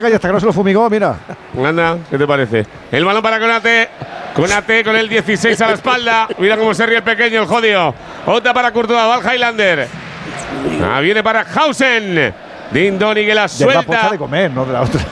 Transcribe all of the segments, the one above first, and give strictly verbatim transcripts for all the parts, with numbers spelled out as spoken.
Y hasta que no se lo fumigó, mira. Anda, ¿qué te parece? El balón para Konate. Konate con el dieciséis a la espalda. Mira cómo se ríe el pequeño, el jodido. Otra para Courtois, va al Highlander. Ah, viene para Hausen. Dindoni que la suelta. De la de comer, no de la otra.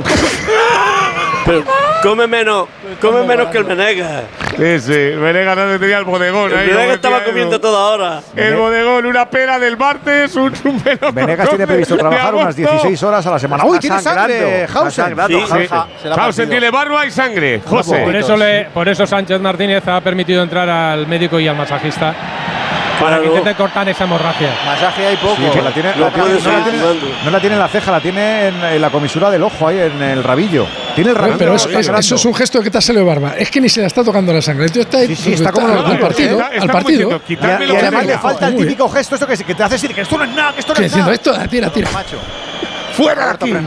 Pero come menos, come menos que el Menegas. Sí, sí, Menegas no tenía el bodegón. El ahí, Menegas como estaba decía comiendo Edu. toda hora. El bodegón, una pera del martes, un, un melón. Venegas tiene previsto trabajar unas dieciséis horas a la semana. ¡Uy, tiene sangre! Hausen. Sí, sí. Hausen tiene barba y sangre. José. Por eso, le, por eso Sánchez Martínez ha permitido entrar al médico y al masajista para que intenten cortar esa hemorragia. Masaje hay poco. Sí, que la tiene, la tiene, no, la tiene, no la tiene en la ceja, la tiene en, en la comisura del ojo, ahí en el rabillo. Tiene el rabillo. Pero es, es, eso es un gesto de que te ha salido barba. Es que ni se le está tocando la sangre. El tío está ahí. Sí, sí, está como al partido. Está, está al partido. diciendo, y, y además le falta el típico gesto esto que, que te hace decir que esto no es nada, que esto no es nada. Diciendo esto, tira, tira. ¡Fuera de aquí!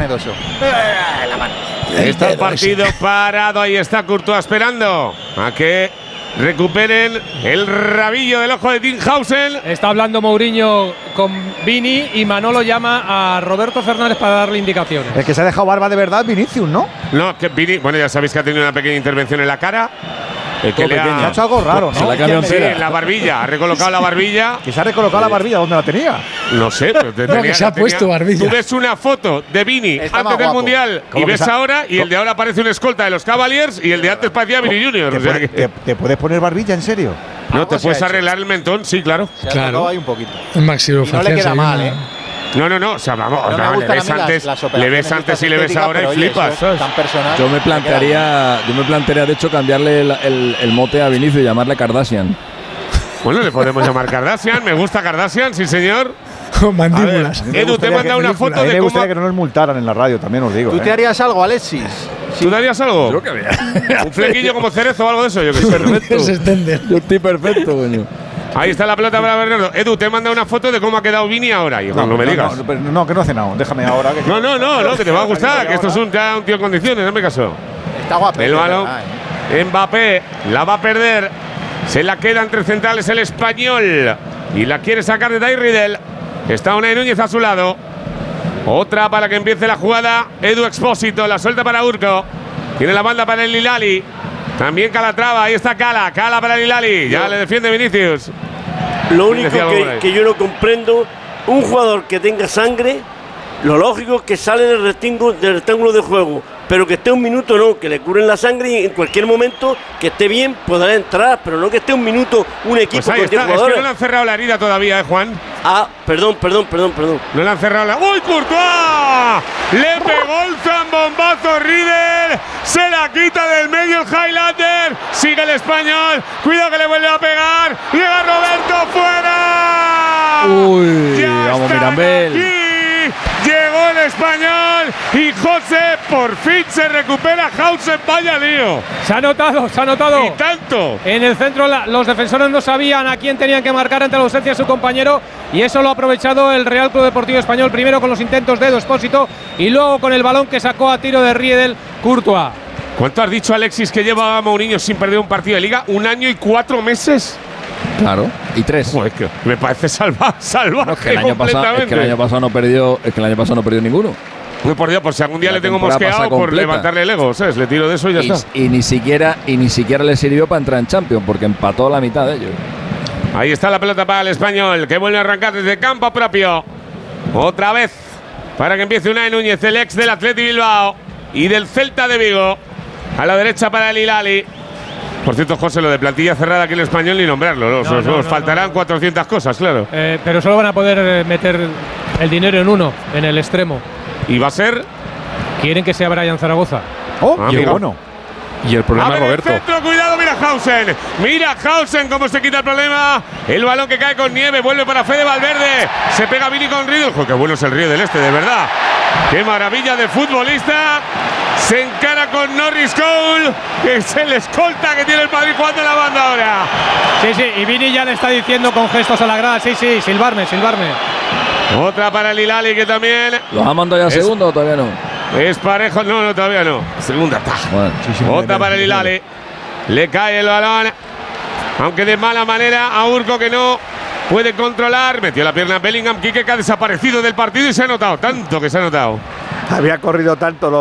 Está el partido parado. Ahí está Courtois esperando a que recuperen el rabillo del ojo de Tim Hausen. Está hablando Mourinho con Vini y Manolo llama a Roberto Fernández para darle indicaciones. El que se ha dejado barba de verdad, Vinicius, ¿no? No, que Vini, bueno, ya sabéis que ha tenido una pequeña intervención en la cara. El que le ha, ha hecho algo raro, ¿no? Se la ha cambiado sí, en la barbilla. Ha recolocado la barbilla. Que se ha recolocado la barbilla. ¿Dónde la tenía? No sé. Pero no, tenía, que se ha tenía, puesto barbilla. Tú ves una foto de Vini Está antes del Mundial y ves ahora y el de ahora parece un escolta de los Cavaliers y el de antes parecía Vini Junior. ¿Te, o sea puede, que, te, ¿Te puedes poner barbilla, en serio? No, te puedes arreglar el mentón, sí, claro. Se claro. ahí un poquito. El maxilo no le queda mal, ¿eh? No, no, no, o sea, vamos, no no, le ves antes, las, las le ves antes y le ves ahora y oye, flipas. ¿Sabes? Tan personal, yo me plantearía, yo me plantearía de hecho cambiarle el, el, el mote a Vinicius y llamarle Kardashian. Bueno, le podemos llamar Kardashian, me gusta Kardashian, sí señor. Con mandíbulas. Ver, Edu, te manda una foto a mí de me cómo… gustaría que no nos multaran en la radio, también os digo. ¿Tú ¿eh? te harías algo, Alexis? ¿Tú te harías algo? Yo que vea. Un flequillo como Cerezo o algo de eso, yo que sé. Perfecto. Yo estoy perfecto, coño. Ahí está la pelota para Bernardo. Edu, te manda una foto de cómo ha quedado Vini ahora. Hijo, no, no me no, digas. No, no, no, que no he cenado. Déjame ahora. Que no, no, no, no, que te va a gustar. Que esto es un, ya un tío en condiciones, no me caso. Está guapo. El balón. Mbappé la va a perder. Se la queda entre centrales el español. Y la quiere sacar de Dairridel. Está Unai Núñez a su lado. Otra para que empiece la jugada. Edu Expósito, la suelta para Urco. Tiene la banda para el Hilali. También Calatrava, ahí está Cala. Cala para el Hilali. Ya le defiende Vinicius. Lo único que, que yo no comprendo, un jugador que tenga sangre, lo lógico es que sale del rectángulo, del rectángulo de juego, pero que esté un minuto no, que le curen la sangre y en cualquier momento que esté bien podrá entrar, pero no que esté un minuto un equipo pues ahí con está, es que no le han cerrado la herida todavía, ¿eh, Juan? Ah, perdón, perdón, perdón, perdón. No le han cerrado la… ¡Uy, Courtois! Le pegó el zambombazo Riedel. Se la quita del medio el Highlander. Sigue el español. Cuidado que le vuelve a pegar. Llega Roberto fuera. Uy, ya vamos Mirambel. Llegó el español y José por fin se recupera. Hausen, vaya lío. Se ha notado, se ha notado. Y tanto. En el centro la, los defensores no sabían a quién tenían que marcar ante la ausencia de su compañero y eso lo ha aprovechado el Real Club Deportivo Español, primero con los intentos de Edu Expósito y luego con el balón que sacó a tiro de Riedel Courtois. ¿Cuánto has dicho, Alexis, que lleva Mourinho sin perder un partido de liga? ¿Un año y cuatro meses? Claro, y tres. Joder, que me parece salva, salvaje no, es que el año pasado, es que el año pasado no perdió, es que el año pasado no perdió ninguno. Muy por Dios, por si algún día la le tengo mosqueado por levantarle el ego, ¿sabes? Le tiro de eso y ya y, está. Y ni siquiera y ni siquiera le sirvió para entrar en Champions porque empató la mitad de ellos. Ahí está la pelota para el español, que vuelve a arrancar desde campo propio. Otra vez para que empiece Unai Núñez, el ex del Athletic Bilbao y del Celta de Vigo. A la derecha para el Hilali. Por cierto, José, lo de plantilla cerrada aquí en el español ni nombrarlo. ¿no? No, os, no, os no, faltarán no, no. cuatrocientas cosas, claro. Eh, pero solo van a poder eh, meter el dinero en uno, en el extremo. ¿Y va a ser? Quieren que sea Brian Zaragoza. Oh, Ah, qué mira. bueno. Y el problema, A ver, Roberto. el centro, cuidado, mira Hausen. Mira Hausen cómo se quita el problema. El balón que cae con nieve, vuelve para Fede Valverde. Se pega Vini con Riedel. Joder, qué bueno es el Río del Este, de verdad. Qué maravilla de futbolista. Se encara con Norris Cole, que es el escolta que tiene el Madrid jugando en la banda ahora. Sí, sí, y Vini ya le está diciendo con gestos a la grada, sí, sí, silbarme, silbarme. Otra para el Hilali que también ¿Los ha mandado ya a es, segundo o todavía no? es parejo. No, no, todavía no. Segunda. Bueno, Sí, sí, Otra me- para el me- Hilali. Le cae el balón. Aunque de mala manera a Urco, que no puede controlar. Metió la pierna a Bellingham. Quique, que ha desaparecido del partido y se ha notado. Tanto que se ha notado. Había corrido tanto. Lo